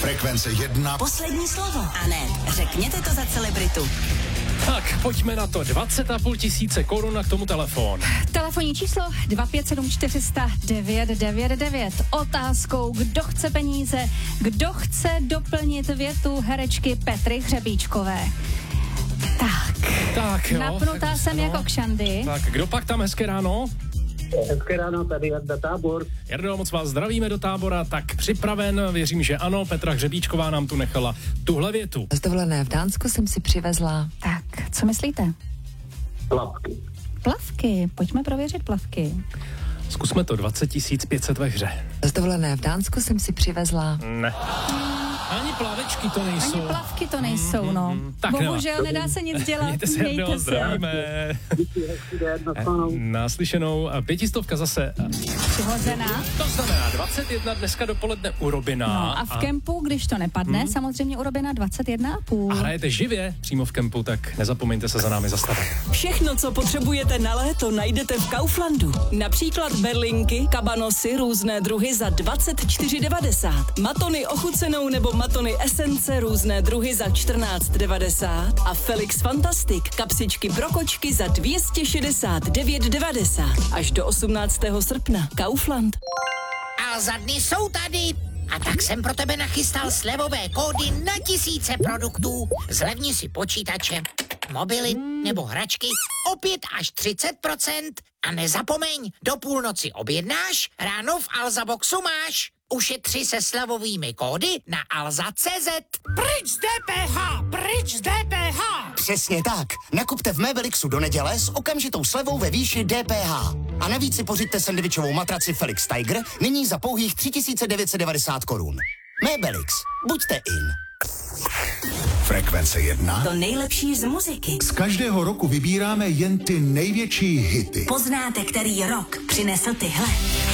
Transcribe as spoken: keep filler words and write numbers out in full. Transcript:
Frekvence jedna. Poslední slovo. A ne, řekněte to za celebritu. Tak, pojďme na to. dvacet a půl tisíce korun a k tomu telefon. Telefonní číslo dva pět sedm čtyři nula nula devět devět devět. Otázkou, kdo chce peníze, kdo chce doplnit větu herečky Petry Hřebíčkové. Tak, tak jo, napnutá tak, jsem no. jako kšandy. Tak, kdo pak tam hezké ráno? Hezké ráno, tady Jarda Tábor. Jardo, moc vás zdravíme do Tábora, tak připraven, věřím, že ano, Petra Hřebíčková nám tu nechala tuhle větu. Z dovolené v Dánsku jsem si přivezla. Tak, co myslíte? Plavky. Plavky, pojďme prověřit plavky. Zkusme to, dvacet tisíc pět set ve hře. Z dovolené v Dánsku jsem si přivezla. Ne. Ani plavečky to nejsou. Ani plavky to nejsou, no. Mm, tak bohužel nedá se nic dělat. Mějte se, Mějte Jardo, se. zdravíme. Naslyšenou. Pětistovka zase. Přihozená. To znamená dvacet jedna dneska dopoledne u Robina. No a v kempu, když to nepadne, hmm. samozřejmě u Robina dvacet jedna a půl. A hrajete živě přímo v kempu, tak nezapomeňte se za námi zastavit. Všechno, co potřebujete na léto, najdete v Kauflandu. Například berlinky, kabanosy, různé druhy za dvacet čtyři devadesát. Matony ochucenou nebo matony esence, různé druhy za čtrnáct devadesát. A Felix Fantastic, kapsičky pro kočky za dvě stě šedesát devět devadesát. Až do osmnáctého srpna. Kaufland. A za dny jsou tady. A tak jsem pro tebe nachystal slevové kódy na tisíce produktů. Zlevni si počítače, mobily nebo hračky o pět až třicet procent. A nezapomeň, do půlnoci objednáš, ráno v Alza Boxu máš. Ušetři se slevovými kódy na alza tečka cé zet. Pryč z dé pé há, pryč z dé pé há. Přesně tak. Nakupte v Mébelixu do neděle s okamžitou slevou ve výši dé pé há. A navíc si pořiďte sendvičovou matraci Felix Tiger nyní za pouhých tři tisíce devět set devadesát korun. Mébelix. Buďte in. Frekvence jedna. To nejlepší z muziky. Z každého roku vybíráme jen ty největší hity. Poznáte, který rok přinesl tyhle.